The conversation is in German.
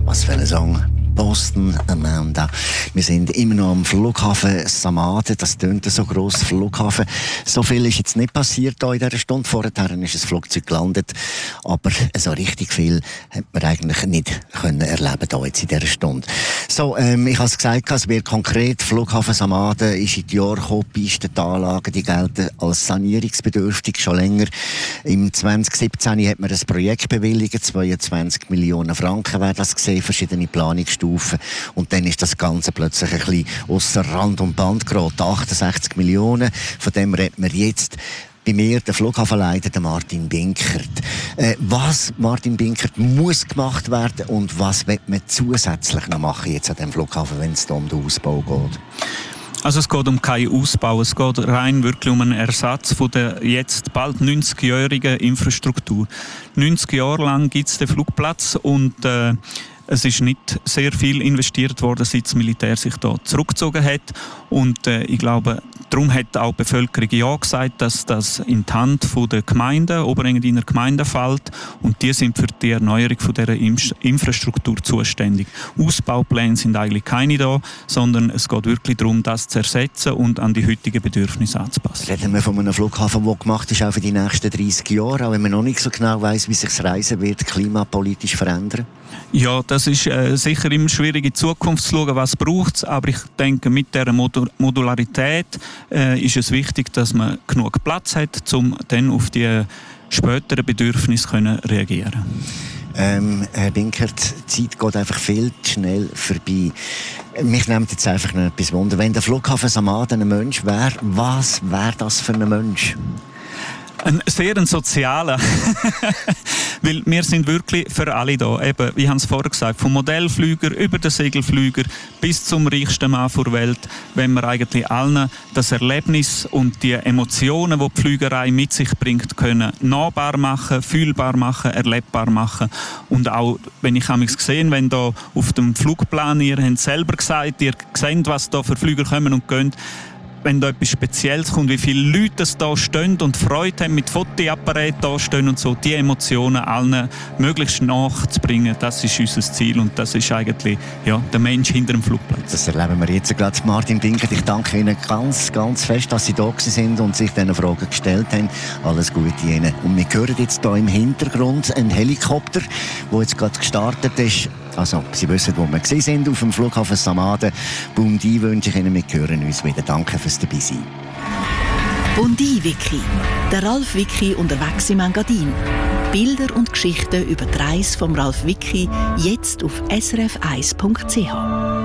Was für ein Song. Boston, Amanda. Wir sind immer noch am Flughafen Samaden. Das tönt so gross, Flughafen. So viel ist jetzt nicht passiert hier in dieser Stunde. Vorher ist ein Flugzeug gelandet. Aber so richtig viel hat man eigentlich nicht können erleben hier jetzt in dieser Stunde. So, ich habe es gesagt, es wird konkret. Flughafen Samaden ist in die Jahre gekommen. Die Anlagen, die gelten als sanierungsbedürftig schon länger. Im 2017 hat man ein Projekt bewilligt. 22 Millionen Franken wäre das gesehen, verschiedene Planungsstufen. Und dann ist das Ganze plötzlich ein bisschen ausser Rand und Band geraten. 68 Millionen, von dem redet man jetzt. Bei mir der Flughafenleiter, der Martin Binkert. Was, Martin Binkert, muss gemacht werden und was wird man zusätzlich noch machen jetzt an dem Flughafen, wenn es da um den Ausbau geht? Also es geht um keinen Ausbau, es geht rein wirklich um einen Ersatz von der jetzt bald 90-jährigen Infrastruktur. 90 Jahre lang gibt es den Flugplatz und es ist nicht sehr viel investiert worden, seit das Militär sich da zurückgezogen hat. Und ich glaube, darum hat auch die Bevölkerung ja gesagt, dass das in die Hand der Gemeinden, Oberengadiner Gemeinden fällt. Und die sind für die Erneuerung von dieser Infrastruktur zuständig. Ausbaupläne sind eigentlich keine da, sondern es geht wirklich darum, das zu ersetzen und an die heutigen Bedürfnisse anzupassen. Reden wir von einem Flughafen, der gemacht ist, auch für die nächsten 30 Jahre, auch wenn man noch nicht so genau weiss, wie sich das Reisen wird klimapolitisch verändern? Ja, das ist sicher immer schwierig in die Zukunft zu schauen, was braucht es. Aber ich denke, mit dieser Modularität ist es wichtig, dass man genug Platz hat, um dann auf die späteren Bedürfnisse reagieren können. Herr Binkert, die Zeit geht einfach viel zu schnell vorbei. Mich nimmt jetzt einfach noch etwas Wunder. Wenn der Flughafen Samaden ein Mensch wäre, was wäre das für ein Mensch? Ein sehr sozialer. Weil wir sind wirklich für alle da. Eben, wie haben es vorher gesagt, vom Modellflüger über den Segelflüger bis zum reichsten Mann der Welt, wenn wir eigentlich allen das Erlebnis und die Emotionen, die die Flügerei mit sich bringt, können nahbar machen, fühlbar machen, erlebbar machen. Und auch, wenn ich gesehen, wenn da auf dem Flugplan, ihr habt selber gesagt, ihr seht, was da für Flüger kommen und gehen, wenn da etwas Spezielles kommt, wie viele Leute da stehen und Freude haben, mit Fotoapparaten da stehen und so, die Emotionen allen möglichst nachzubringen, das ist unser Ziel und das ist eigentlich der Mensch hinter dem Flugplatz. Das erleben wir jetzt gerade. Martin Binkert, ich danke Ihnen ganz, ganz fest, dass Sie da sind und sich diese Fragen gestellt haben. Alles Gute Ihnen. Und wir hören jetzt hier im Hintergrund einen Helikopter, der jetzt gerade gestartet ist. Also, Sie wissen, wo wir sind, auf dem Flughafen Samaden. Bundi wünsche ich Ihnen, wir hören uns wieder. Danke fürs Dabeisein. Bundi-Wiki. Der Ralf Wiki unterwegs im Engadin. Bilder und Geschichten über die Reise vom Ralf Wiki jetzt auf srf1.ch.